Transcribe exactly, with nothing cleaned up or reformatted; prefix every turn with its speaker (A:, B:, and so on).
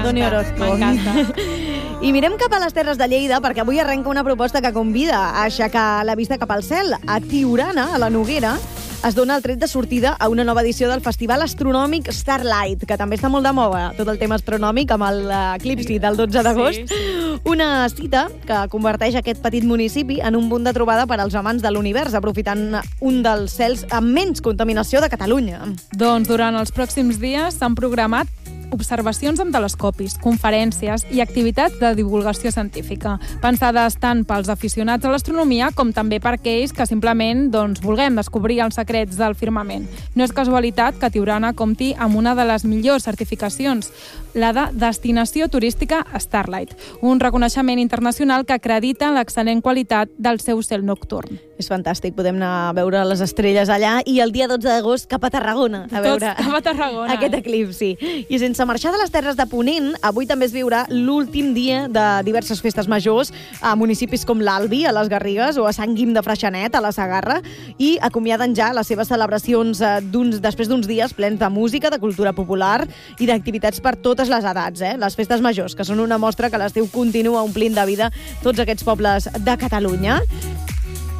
A: Toni Orozco.
B: M'encanta.
A: I mirem cap a les Terres de Lleida, perquè avui arrenca una proposta que convida a aixecar la vista cap al cel. A Tiurana, a la Noguera, es dona el tret de sortida a una nova edició del Festival Astronòmic Starlight, que també està molt de moda, tot el tema astronòmic, amb l'eclipsi del dotze d'agost. Sí, sí. Una cita que converteix aquest petit municipi en un punt de trobada per als amants de l'univers, aprofitant un dels cels amb menys contaminació de Catalunya.
B: Doncs durant els pròxims dies s'han programat observacions amb telescopis, conferències i activitats de divulgació científica, pensades tant pels aficionats a l'astronomia com també per aquells que simplement doncs, vulguem descobrir els secrets del firmament. No és casualitat que Tiurana compti amb una de les millors certificacions, la de Destinació Turística Starlight, un reconeixement internacional que acredita l'excel·lent qualitat del seu cel nocturn.
A: És fantàstic, podem anar a veure les estrelles allà i el dia dotze d'agost cap a Tarragona a veure
B: Tots cap a Tarragona.
A: aquest eclipsi. I sense marxar de les Terres de Ponent, avui també es viurà l'últim dia de diverses festes majors a municipis com l'Albi, a les Garrigues, o a Sant Guim de Freixenet, a la Segarra, i acomiaden ja les seves celebracions d'uns, després d'uns dies plens de música, de cultura popular i d'activitats per totes les edats. Eh? Les festes majors, que són una mostra que l'estiu continua omplint de vida tots aquests pobles de Catalunya.